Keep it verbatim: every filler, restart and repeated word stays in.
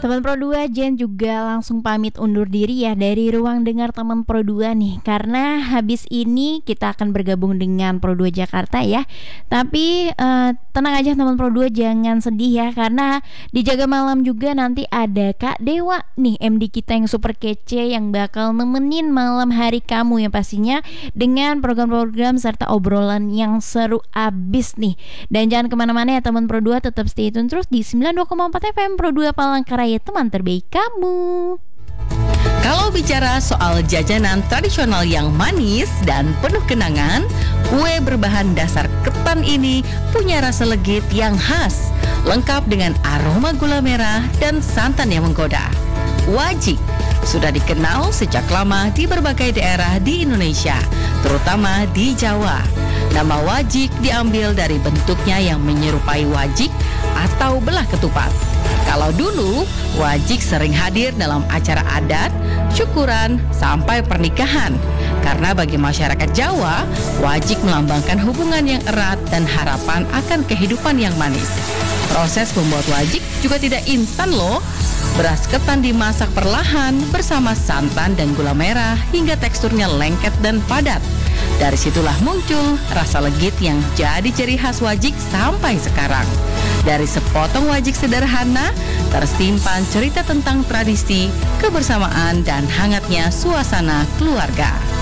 Teman Pro dua, Jen juga langsung pamit undur diri ya dari ruang dengar teman Pro dua nih. Karena habis ini kita akan bergabung dengan Pro dua Jakarta ya. Tapi uh, tenang aja teman Pro dua, jangan sedih ya. Karena di Jaga Malam juga nanti ada Kak Dewa nih, M D kita yang super kece, yang bakal nemenin malam hari kamu yang pastinya dengan program-program serta obrolan yang seru abis nih. Dan jangan kemana-mana ya teman Pro dua, tetap stay tune terus di sembilan puluh dua koma empat F M Pro dua Palangkaraya, teman terbaik kamu. Kalau bicara soal jajanan tradisional yang manis dan penuh kenangan, kue berbahan dasar ketan ini punya rasa legit yang khas, lengkap dengan aroma gula merah dan santan yang menggoda. Wajik sudah dikenal sejak lama di berbagai daerah di Indonesia, terutama di Jawa. Nama wajik diambil dari bentuknya yang menyerupai wajik atau belah ketupat. Kalau dulu, wajik sering hadir dalam acara adat, syukuran, sampai pernikahan. Karena bagi masyarakat Jawa, wajik melambangkan hubungan yang erat dan harapan akan kehidupan yang manis. Proses membuat wajik juga tidak instan loh. Beras ketan dimasak perlahan bersama santan dan gula merah hingga teksturnya lengket dan padat. Dari situlah muncul rasa legit yang jadi ciri khas wajik sampai sekarang. Dari sepotong wajik sederhana, tersimpan cerita tentang tradisi, kebersamaan, dan hangatnya suasana keluarga.